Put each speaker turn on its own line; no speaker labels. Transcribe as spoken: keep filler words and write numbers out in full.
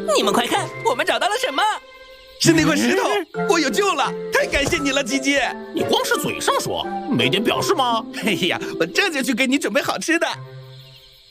你们快看，我们找到了什么？
是那块石头，我有救了！太感谢你了，吉吉。
你光是嘴上说，没点表示吗？
哎呀，我这就去给你准备好吃的。